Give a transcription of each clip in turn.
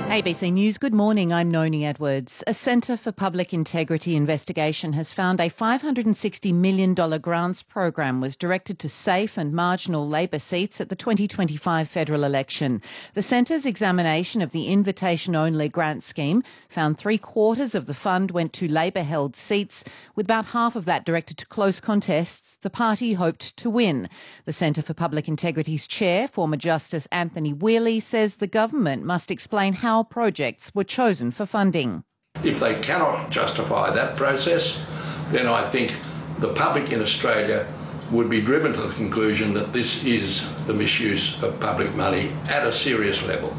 ABC News, good morning, I'm Noni Edwards. A Centre for Public Integrity investigation has found a $560 million grants program was directed to safe and marginal Labor seats at the 2025 federal election. The Centre's examination of the invitation-only grant scheme found 3/4 of the fund went to Labor-held seats, with about half of that directed to close contests the party hoped to win. The Centre for Public Integrity's chair, former Justice Anthony Whealy, says the government must explain how projects were chosen for funding. If they cannot justify that process, then I think the public in Australia would be driven to the conclusion that this is the misuse of public money at a serious level.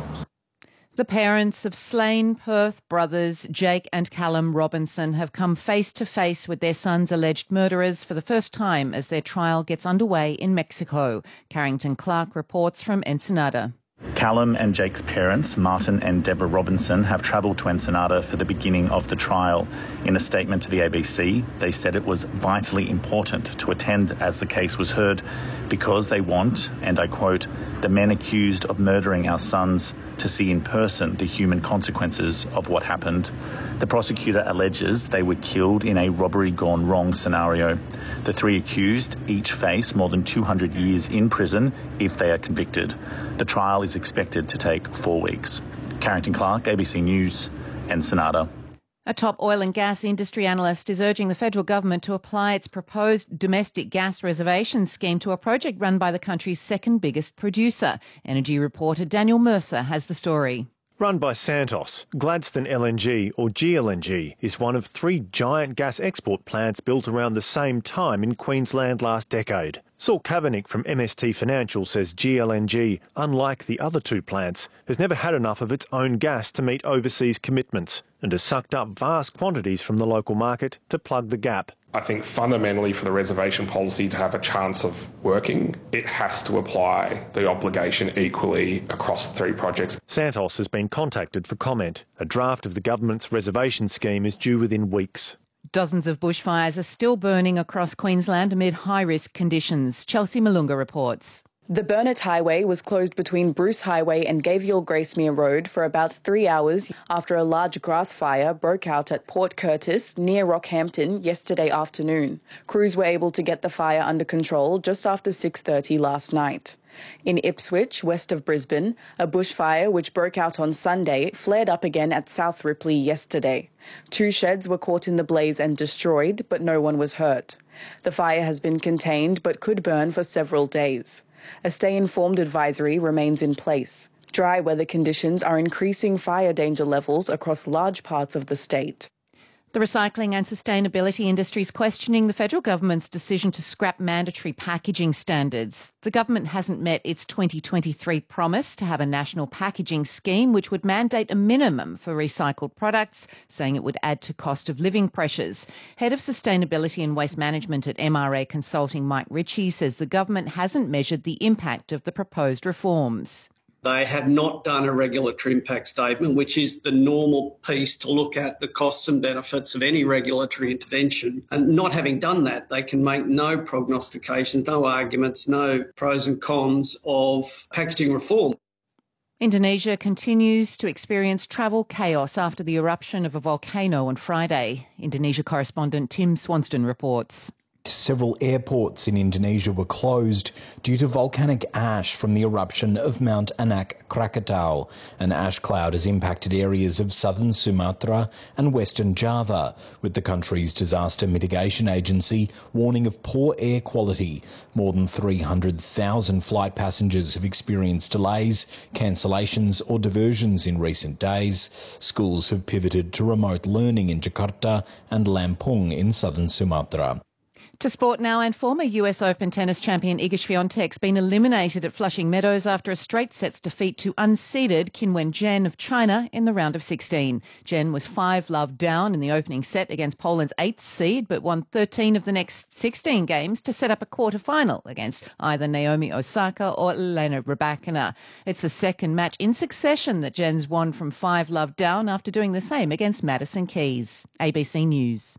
The parents of slain Perth brothers Jake and Callum Robinson have come face to face with their son's alleged murderers for the first time as their trial gets underway in Mexico. Carrington Clark reports from Ensenada. Callum and Jake's parents, Martin and Deborah Robinson, have travelled to Ensenada for the beginning of the trial. In a statement to the ABC, they said it was vitally important to attend as the case was heard because they want, and I quote, the men accused of murdering our sons to see in person the human consequences of what happened. The prosecutor alleges they were killed in a robbery gone wrong scenario. The three accused each face more than 200 years in prison if they are convicted. The trial is expected to take 4 weeks. Carrington Clark, ABC News, Ensenada. A top oil and gas industry analyst is urging the federal government to apply its proposed domestic gas reservation scheme to a project run by the country's second biggest producer. Energy reporter Daniel Mercer has the story. Run by Santos, Gladstone LNG, or GLNG, is one of 3 giant gas export plants built around the same time in Queensland last decade. Saul Kavanagh from MST Financial says GLNG, unlike the other 2 plants, has never had enough of its own gas to meet overseas commitments and has sucked up vast quantities from the local market to plug the gap. I think fundamentally for the reservation policy to have a chance of working, it has to apply the obligation equally across the 3 projects. Santos has been contacted for comment. A draft of the government's reservation scheme is due within weeks. Dozens of bushfires are still burning across Queensland amid high-risk conditions. Chelsea Malunga reports. The Burnett Highway was closed between Bruce Highway and Gavial-Gracemere Road for about 3 hours after a large grass fire broke out at Port Curtis near Rockhampton yesterday afternoon. Crews were able to get the fire under control just after 6:30 last night. In Ipswich, west of Brisbane, a bushfire which broke out on Sunday flared up again at South Ripley yesterday. 2 sheds were caught in the blaze and destroyed, but no one was hurt. The fire has been contained but could burn for several days. A stay-informed advisory remains in place. Dry weather conditions are increasing fire danger levels across large parts of the state. The recycling and sustainability industry is questioning the federal government's decision to scrap mandatory packaging standards. The government hasn't met its 2023 promise to have a national packaging scheme which would mandate a minimum for recycled products, saying it would add to cost of living pressures. Head of Sustainability and Waste Management at MRA Consulting, Mike Ritchie, says the government hasn't measured the impact of the proposed reforms. They have not done a regulatory impact statement, which is the normal piece to look at the costs and benefits of any regulatory intervention. And not having done that, they can make no prognostications, no arguments, no pros and cons of packaging reform. Indonesia continues to experience travel chaos after the eruption of a volcano on Friday. Indonesia correspondent Tim Swanston reports. Several airports in Indonesia were closed due to volcanic ash from the eruption of Mount Anak Krakatau. An ash cloud has impacted areas of southern Sumatra and western Java, with the country's disaster mitigation agency warning of poor air quality. More than 300,000 flight passengers have experienced delays, cancellations or diversions in recent days. Schools have pivoted to remote learning in Jakarta and Lampung in southern Sumatra. To sport now, and former US Open tennis champion Iga Swiatek's been eliminated at Flushing Meadows after a straight sets defeat to unseeded Qinwen Zheng of China in the round of 16. Zheng was 5-love down in the opening set against Poland's 8th seed, but won 13 of the next 16 games to set up a quarter-final against either Naomi Osaka or Elena Rybakina. It's the second match in succession that Zheng's won from 5-love down after doing the same against Madison Keys. ABC News.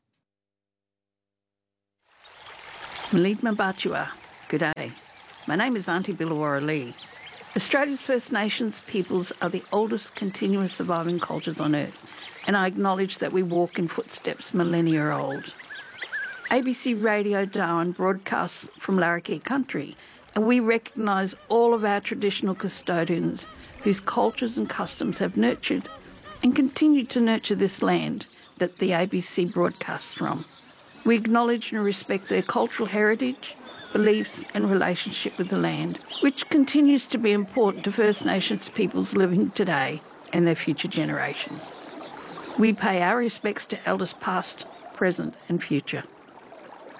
Malid Mabatua, good day. My name is Auntie Billawara Lee. Australia's First Nations peoples are the oldest continuous surviving cultures on Earth, and I acknowledge that we walk in footsteps millennia old. ABC Radio Darwin broadcasts from Larrakia country, and we recognise all of our traditional custodians whose cultures and customs have nurtured and continue to nurture this land that the ABC broadcasts from. We acknowledge and respect their cultural heritage, beliefs and relationship with the land, which continues to be important to First Nations peoples living today and their future generations. We pay our respects to elders past, present and future.